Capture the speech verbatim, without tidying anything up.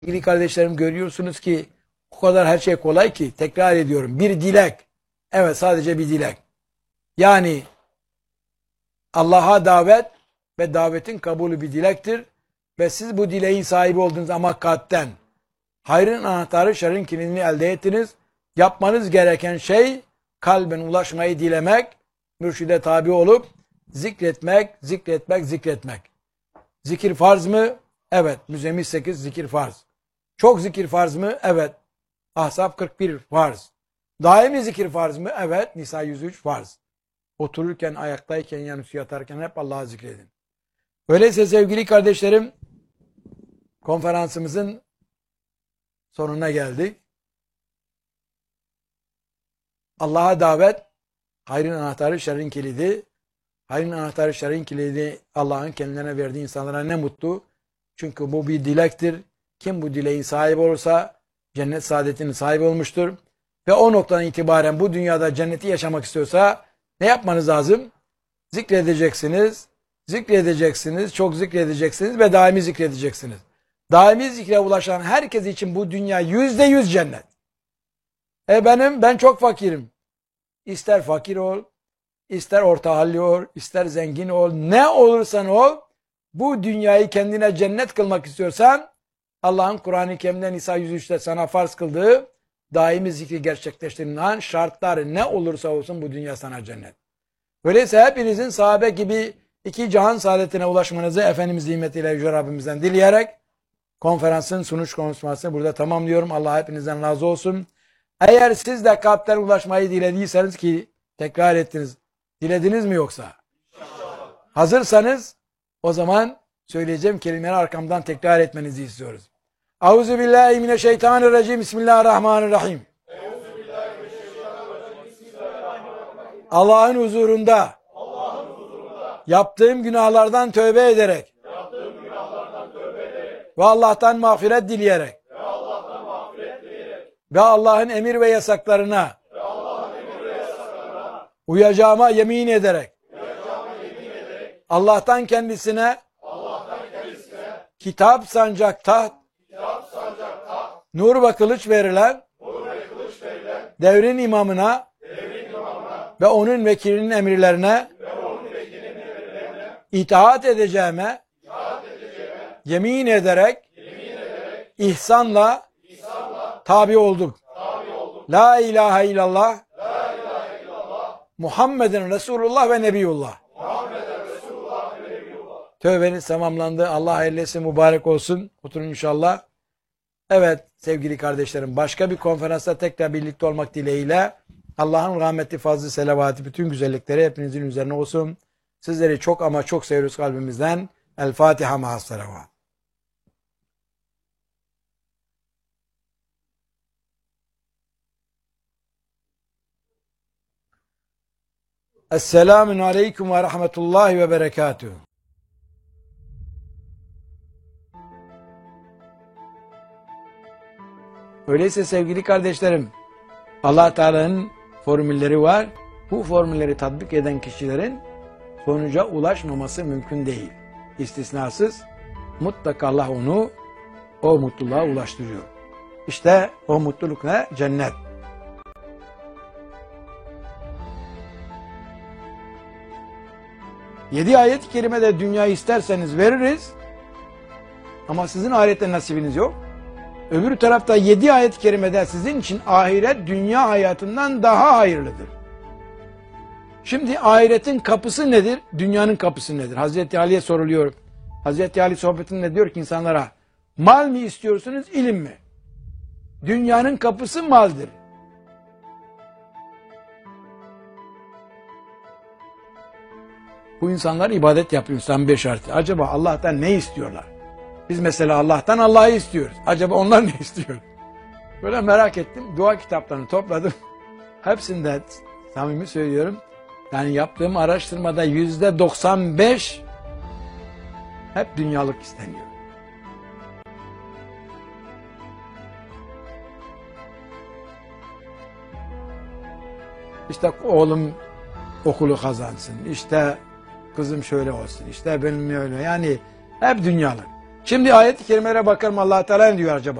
Sevgili kardeşlerim, görüyorsunuz ki o kadar her şey kolay ki, tekrar ediyorum, bir dilek. Evet, sadece bir dilek. Yani Allah'a davet ve davetin kabulü bir dilektir. Ve siz bu dileğin sahibi olduğunuz ama kalpten hayrın anahtarı, şerrin kilidini elde ettiniz. Yapmanız gereken şey kalben ulaşmayı dilemek, mürşide tabi olup zikretmek, zikretmek, zikretmek. Zikir farz mı? Evet. Müzzemmil sekiz zikir farz. Çok zikir farz mı? Evet. Ahzab kırk bir farz. Daimi zikir farz mı? Evet. Nisa yüz üç farz. Otururken, ayaktayken, yanüstü yatarken hep Allah'ı zikredin. Öyleyse sevgili kardeşlerim, konferansımızın sonuna geldik. Allah'a davet, hayrın anahtarı, şerrin kilidi. Hayrın anahtarı, şerrin kilidi Allah'ın kendilerine verdiği insanlara ne mutlu. Çünkü bu bir dilektir. Kim bu dileğin sahibi olursa cennet saadetinin sahibi olmuştur. Ve o noktadan itibaren bu dünyada cenneti yaşamak istiyorsa ne yapmanız lazım? Zikredeceksiniz, zikredeceksiniz, çok zikredeceksiniz ve daimi zikredeceksiniz. Daimi zikre ulaşan herkes için bu dünya yüzde yüz cennet. E benim, ben çok fakirim. İster fakir ol, ister orta halli ol, ister zengin ol, ne olursan ol, bu dünyayı kendine cennet kılmak istiyorsan, Allah'ın Kur'an-ı Kerim'de Nisa yüz üçte sana farz kıldığı daimi zikri gerçekleştirilen şartlar ne olursa olsun bu dünya sana cennet. Öyleyse hepinizin sahabe gibi iki cihan saadetine ulaşmanızı Efendimiz nimetiyle Yüce Rabbimizden dileyerek konferansın sunuş konuşmasını burada tamamlıyorum. Allah hepinizden razı olsun. Eğer siz de kalpten ulaşmayı dilediyseniz, ki tekrar ettiniz, dilediniz mi yoksa? İnşallah. Hazırsanız o zaman söyleyeceğim kelimeleri arkamdan tekrar etmenizi istiyoruz. Euzubillahimineşşeytanirracim. Bismillahirrahmanirrahim. Allah'ın huzurunda, Allah'ın huzurunda yaptığım günahlardan tövbe ederek, yaptığım günahlardan tövbe ederek ve Allah'tan mağfiret dileyerek ve Allah'tan mağfiret dileyerek ve Allah'ın emir ve yasaklarına ve Allah'ın emir ve yasaklarına uyacağıma yemin ederek uyacağıma yemin ederek Allah'tan kendisine Allah'tan kendisine kitap sancak taht kitap sancak taht nur ve kılıç verilen nur ve kılıç verilen devrin imamına ve onun vekilinin emirlerine, onun vekilinin emirlerine itaat edeceğime, itaat edeceğime yemin, ederek, yemin ederek ihsanla, ihsanla tabi olduk. Tabi olduk. La ilahe illallah, La ilahe illallah Muhammeden Resulullah ve Nebiyullah. Muhammeden Resulullah ve Nebiyullah. Tövbeniz tamamlandı. Allah hayırlısı mübarek olsun. Oturun inşallah. Evet sevgili kardeşlerim, başka bir konferansta tekrar birlikte olmak dileğiyle Allah'ın rahmeti, fazlı, selavatı, bütün güzellikleri hepinizin üzerine olsun. Sizleri çok ama çok seviyoruz kalbimizden. El Fatiha ma'as selavat. Esselamun aleyküm ve rahmetullahi ve berekatuhu. Öyleyse sevgili kardeşlerim, Allah Teala'nın formülleri var. Bu formülleri tatbik eden kişilerin sonuca ulaşmaması mümkün değil. İstisnasız mutlaka Allah onu o mutluluğa ulaştırıyor. İşte o mutluluk ne? Cennet. Yedi ayet-i kerimede dünyayı isterseniz veririz ama sizin ahirette nasibiniz yok. Öbür tarafta yedi ayet-i kerimede sizin için ahiret dünya hayatından daha hayırlıdır. Şimdi ahiretin kapısı nedir? Dünyanın kapısı nedir? Hazreti Ali'ye soruluyor. Hazreti Ali sohbetinde diyor ki insanlara, mal mı istiyorsunuz, ilim mi? Dünyanın kapısı maldır. Bu insanlar ibadet yapıyor, samimi şartı. Acaba Allah'tan ne istiyorlar? Biz mesela Allah'tan Allah'ı istiyoruz. Acaba onlar ne istiyor? Böyle merak ettim. Dua kitaplarını topladım. Hepsinde samimi söylüyorum. Yani yaptığım araştırmada yüzde doksan beş hep dünyalık isteniyor. İşte oğlum okulu kazansın. İşte kızım şöyle olsun. İşte benim öyle. Yani hep dünyalık. Şimdi ayet-i kerimelere bakalım Allah Teala ne diyor acaba?